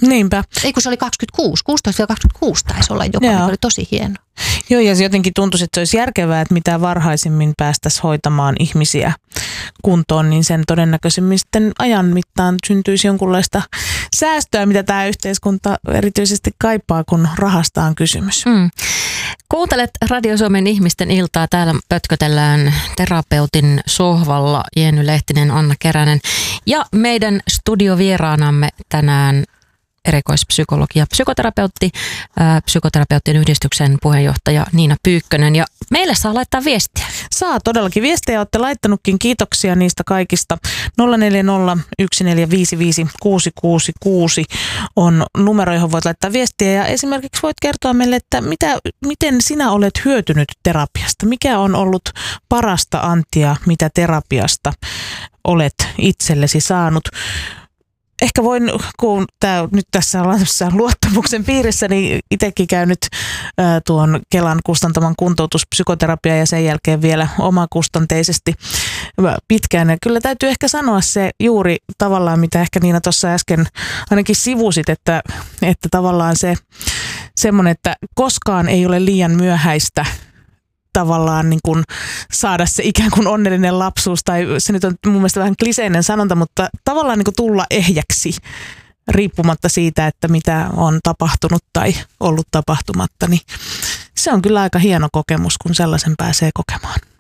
Niinpä. Ei kun se oli 26, 16-26 taisi olla jopa, niin oli tosi hieno. Joo, ja se jotenkin tuntuisi, että se olisi järkevää, että mitä varhaisemmin päästäisiin hoitamaan ihmisiä kuntoon, niin sen todennäköisemmin sitten ajan mittaan syntyisi jonkunlaista säästöä, mitä tämä yhteiskunta erityisesti kaipaa, kun rahasta on kysymys. Kuuntelet Radio Suomen ihmisten iltaa. Täällä pötkötellään terapeutin sohvalla Jenny Lehtinen, Anna Keränen ja meidän studiovieraanamme tänään erikoispsykologi ja psykoterapeutti, psykoterapeuttien yhdistyksen puheenjohtaja Niina Pyykkönen. Ja meille saa laittaa viestiä. Saa todellakin viestejä, olette laittanutkin, kiitoksia niistä kaikista. 0401455666 on numero, johon voit laittaa viestiä ja esimerkiksi voit kertoa meille, että miten sinä olet hyötynyt terapiasta. Mikä on ollut parasta antia, mitä terapiasta olet itsellesi saanut? Ehkä voin, kun nyt tässä ollaan luottamuksen piirissä, niin itsekin käynyt tuon Kelan kustantaman kuntoutuspsykoterapia ja sen jälkeen vielä omakustanteisesti pitkään. Ja kyllä täytyy ehkä sanoa se juuri tavallaan, mitä ehkä Niina tuossa äsken ainakin sivusit, että tavallaan se semmoinen, että koskaan ei ole liian myöhäistä tavallaan niin kuin saada se ikään kuin onnellinen lapsuus, tai se nyt on mun mielestä vähän kliseinen sanonta, mutta tavallaan niin kuin tulla ehjäksi riippumatta siitä, että mitä on tapahtunut tai ollut tapahtumatta, niin se on kyllä aika hieno kokemus, kun sellaisen pääsee kokemaan.